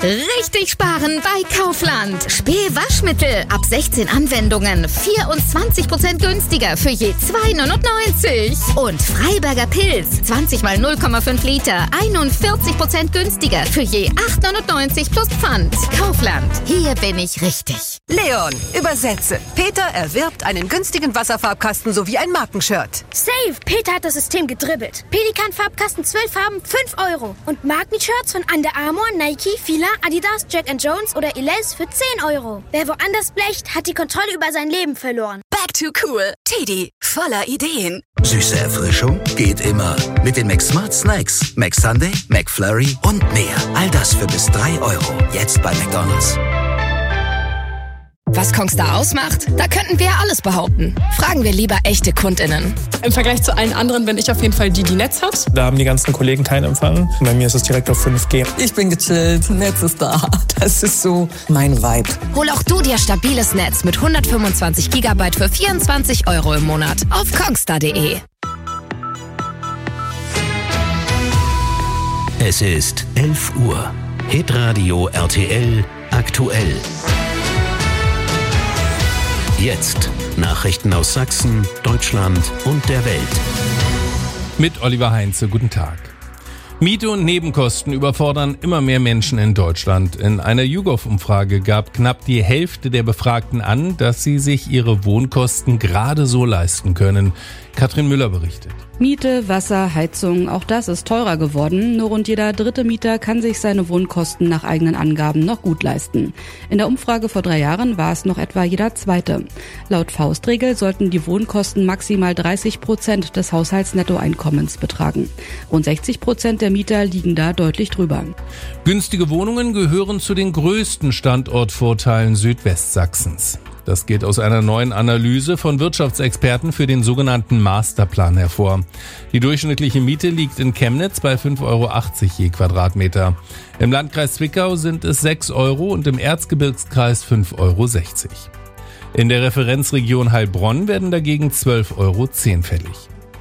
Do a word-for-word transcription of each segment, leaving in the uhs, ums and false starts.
Richtig sparen bei Kaufland. Spee-Waschmittel ab sechzehn Anwendungen. vierundzwanzig Prozent günstiger für je zwei neunundneunzig. Und Freiberger Pilz. zwanzig mal null Komma fünf Liter. einundvierzig Prozent günstiger für je acht neunundneunzig plus Pfand. Kaufland. Hier bin ich richtig. Leon, übersetze. Peter erwirbt einen günstigen Wasserfarbkasten sowie ein Markenshirt. Safe. Peter hat das System gedribbelt. Pelikan-Farbkasten zwölf Farben, fünf Euro. Und Markenshirts von Under Armour, Nike, Fila, Adidas, Jack and Jones oder Elize für zehn Euro. Wer woanders blecht, hat die Kontrolle über sein Leben verloren. Back to cool. Teddy, voller Ideen. Süße Erfrischung geht immer. Mit den McSmart Snacks. McSunday, McFlurry und mehr. All das für bis drei Euro. Jetzt bei McDonald's. Was Kongstar ausmacht? Da könnten wir alles behaupten. Fragen wir lieber echte KundInnen. Im Vergleich zu allen anderen bin ich auf jeden Fall die, die Netz hat. Da haben die ganzen Kollegen keinen Empfang. Bei mir ist es direkt auf fünf G. Ich bin gechillt, Netz ist da. Das ist so mein Vibe. Hol auch du dir stabiles Netz mit hundertfünfundzwanzig Gigabyte für vierundzwanzig Euro im Monat auf kongstar punkt de. Es ist elf Uhr. Hitradio R T L aktuell. Jetzt Nachrichten aus Sachsen, Deutschland und der Welt. Mit Oliver Heinze, guten Tag. Miete und Nebenkosten überfordern immer mehr Menschen in Deutschland. In einer YouGov-Umfrage gab knapp die Hälfte der Befragten an, dass sie sich ihre Wohnkosten gerade so leisten können. Katrin Müller berichtet. Miete, Wasser, Heizung, auch das ist teurer geworden. Nur rund jeder dritte Mieter kann sich seine Wohnkosten nach eigenen Angaben noch gut leisten. In der Umfrage vor drei Jahren war es noch etwa jeder zweite. Laut Faustregel sollten die Wohnkosten maximal dreißig Prozent des Haushaltsnettoeinkommens betragen. Rund sechzig Prozent der Mieter liegen da deutlich drüber. Günstige Wohnungen gehören zu den größten Standortvorteilen Südwestsachsens. Das geht aus einer neuen Analyse von Wirtschaftsexperten für den sogenannten Masterplan hervor. Die durchschnittliche Miete liegt in Chemnitz bei fünf Euro achtzig je Quadratmeter. Im Landkreis Zwickau sind es sechs Euro und im Erzgebirgskreis fünf Euro sechzig. In der Referenzregion Heilbronn werden dagegen zwölf Euro zehn fällig.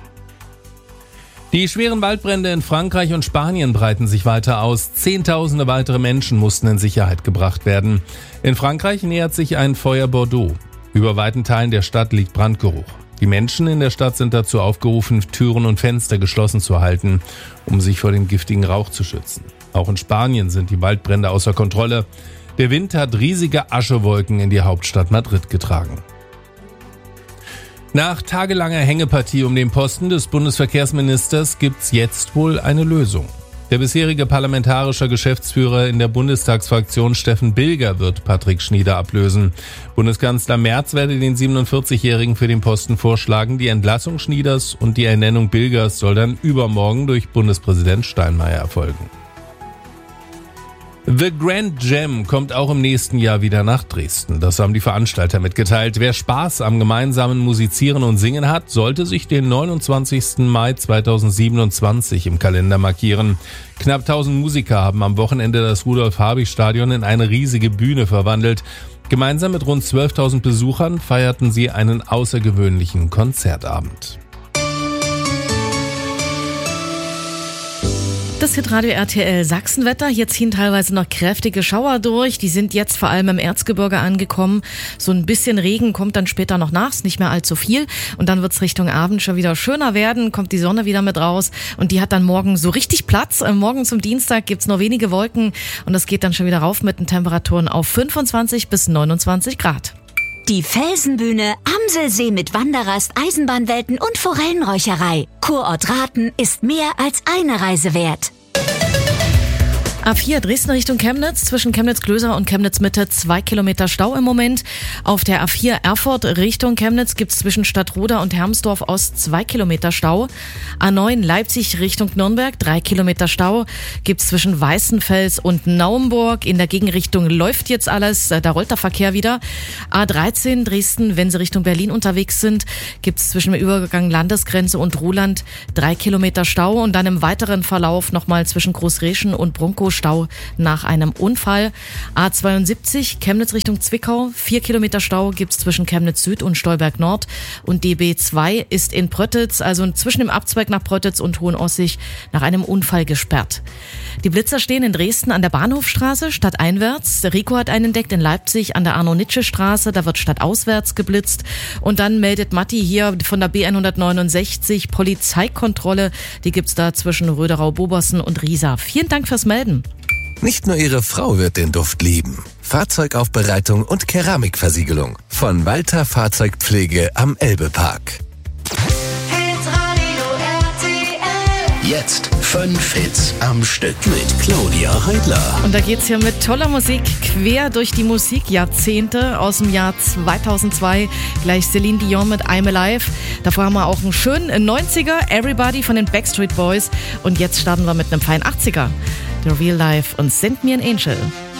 Die schweren Waldbrände in Frankreich und Spanien breiten sich weiter aus. Zehntausende weitere Menschen mussten in Sicherheit gebracht werden. In Frankreich nähert sich ein Feuer Bordeaux. Über weiten Teilen der Stadt liegt Brandgeruch. Die Menschen in der Stadt sind dazu aufgerufen, Türen und Fenster geschlossen zu halten, um sich vor dem giftigen Rauch zu schützen. Auch in Spanien sind die Waldbrände außer Kontrolle. Der Wind hat riesige Aschewolken in die Hauptstadt Madrid getragen. Nach tagelanger Hängepartie um den Posten des Bundesverkehrsministers gibt's jetzt wohl eine Lösung. Der bisherige parlamentarische Geschäftsführer in der Bundestagsfraktion Steffen Bilger wird Patrick Schnieder ablösen. Bundeskanzler Merz werde den siebenundvierzigjährigen für den Posten vorschlagen. Die Entlassung Schnieders und die Ernennung Bilgers soll dann übermorgen durch Bundespräsident Steinmeier erfolgen. The Grand Jam kommt auch im nächsten Jahr wieder nach Dresden. Das haben die Veranstalter mitgeteilt. Wer Spaß am gemeinsamen Musizieren und Singen hat, sollte sich den neunundzwanzigsten Mai zweitausendsiebenundzwanzig im Kalender markieren. Knapp tausend Musiker haben am Wochenende das Rudolf-Habich-Stadion in eine riesige Bühne verwandelt. Gemeinsam mit rund zwölftausend Besuchern feierten sie einen außergewöhnlichen Konzertabend. Das Hitradio R T L Sachsenwetter. Hier ziehen teilweise noch kräftige Schauer durch. Die sind jetzt vor allem im Erzgebirge angekommen. So ein bisschen Regen kommt dann später noch nach, ist nicht mehr allzu viel. Und dann wird's Richtung Abend schon wieder schöner werden, kommt die Sonne wieder mit raus. Und die hat dann morgen so richtig Platz. Morgen zum Dienstag gibt's nur wenige Wolken. Und es geht dann schon wieder rauf mit den Temperaturen auf fünfundzwanzig bis neunundzwanzig Grad. Die Felsenbühne, Amselsee mit Wanderrast, Eisenbahnwelten und Forellenräucherei. Kurort Rathen ist mehr als eine Reise wert. A vier Dresden Richtung Chemnitz, zwischen Chemnitz-Klöser und Chemnitz-Mitte zwei Kilometer Stau im Moment. Auf der A vier Erfurt Richtung Chemnitz gibt's zwischen Stadtroda und Hermsdorf Ost zwei Kilometer Stau. A neun Leipzig Richtung Nürnberg drei Kilometer Stau. Gibt's zwischen Weißenfels und Naumburg. In der Gegenrichtung läuft jetzt alles, da rollt der Verkehr wieder. A dreizehn Dresden, wenn Sie Richtung Berlin unterwegs sind, gibt's zwischen dem Übergang Landesgrenze und Ruhland drei Kilometer Stau. Und dann im weiteren Verlauf nochmal zwischen Großreschen und Bronkow Stau nach einem Unfall. A zweiundsiebzig Chemnitz Richtung Zwickau. Vier Kilometer Stau gibt's zwischen Chemnitz Süd und Stolberg Nord. Und D B zwei ist in Pröttitz, also zwischen dem Abzweig nach Pröttitz und Hohenossig, nach einem Unfall gesperrt. Die Blitzer stehen in Dresden an der Bahnhofstraße, stadteinwärts. Rico hat einen entdeckt in Leipzig an der Arno-Nitsche-Straße, da wird stadtauswärts geblitzt. Und dann meldet Matti hier von der B hundertneunundsechzig Polizeikontrolle. Die gibt's da zwischen Röderau-Bobersen und Riesa. Vielen Dank fürs Melden. Nicht nur Ihre Frau wird den Duft lieben. Fahrzeugaufbereitung und Keramikversiegelung von Walter Fahrzeugpflege am Elbepark. Jetzt fünf Hits am Stück mit Claudia Heidler. Und da geht's hier mit toller Musik quer durch die Musikjahrzehnte aus dem Jahr zweitausendzwei. Gleich Celine Dion mit I'm Alive. Davor haben wir auch einen schönen neunziger, Everybody von den Backstreet Boys. Und jetzt starten wir mit einem feinen achtziger. The Real Life und Send Me an Angel.